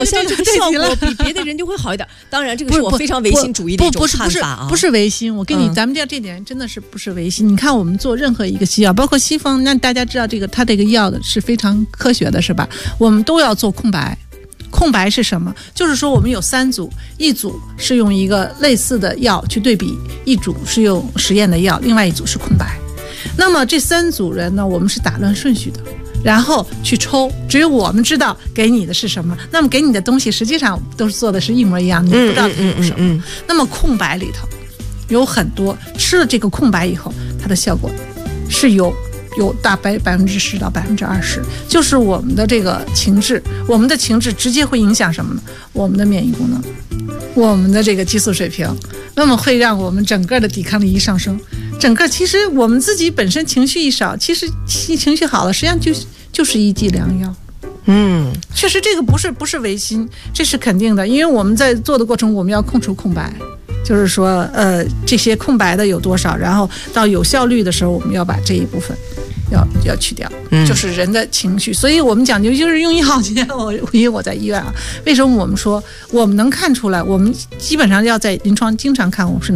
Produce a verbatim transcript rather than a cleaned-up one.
我现在这个效果比别的人就会好一点。当然，这个是我非常唯心主义的一种看法啊， 不是唯心。我跟你，嗯、咱们这这点真的是不是唯心。你看，我们做任何一个西药，包括西方，那大家知道这个，它这个药的是非常科学的，是吧？我们都要做空白。空白是什么？就是说我们有三组，一组是用一个类似的药去对比，一组是用实验的药，另外一组是空白。那么这三组人呢，我们是打乱顺序的，然后去抽，只有我们知道给你的是什么。那么给你的东西实际上都是做的是一模一样，你不知道它有什么。嗯嗯嗯嗯、那么空白里头有很多，吃了这个空白以后，它的效果是有。有大概百分之十到百分之二十，就是我们的这个情志，我们的情志直接会影响什么呢？我们的免疫功能，我们的这个激素水平，那么会让我们整个的抵抗力一上升。整个其实我们自己本身情绪一少，其实情绪好了，实际上就就是一剂良药。嗯，确实这个不是不是违心，这是肯定的，因为我们在做的过程，我们要空出空白。就是说，呃，这些空白的有多少，然后到有效率的时候，我们要把这一部分要要去掉，嗯、就是人的情绪。所以我们讲究就是用药前，我因为我在医院啊，为什么我们说我们能看出来，我们基本上要在临床经常看，我们是能